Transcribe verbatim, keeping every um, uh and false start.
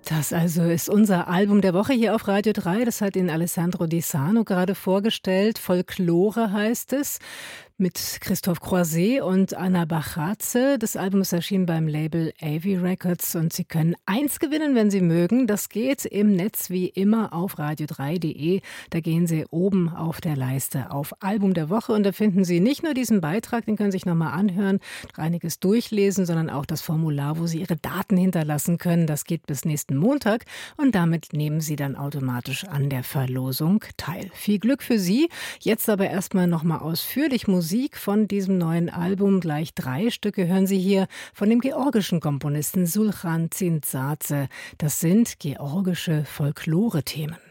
Das also ist unser Album der Woche hier auf Radio drei. Das hat Ihnen Alessandro Di Sano gerade vorgestellt. Folklore heißt es. Mit Christoph Croiset und Anna Bachatze. Das Album ist erschienen beim Label A V Records und Sie können eins gewinnen, wenn Sie mögen. Das geht im Netz wie immer auf radio drei punkt de. Da gehen Sie oben auf der Leiste auf Album der Woche und da finden Sie nicht nur diesen Beitrag, den können Sie sich nochmal anhören, einiges durchlesen, sondern auch das Formular, wo Sie Ihre Daten hinterlassen können. Das geht bis nächsten Montag und damit nehmen Sie dann automatisch an der Verlosung teil. Viel Glück für Sie. Jetzt aber erstmal nochmal ausführlich Musik Musik von diesem neuen Album. Gleich drei Stücke hören Sie hier von dem georgischen Komponisten Sulchan Tsintsadze. Das sind georgische Folklore-Themen.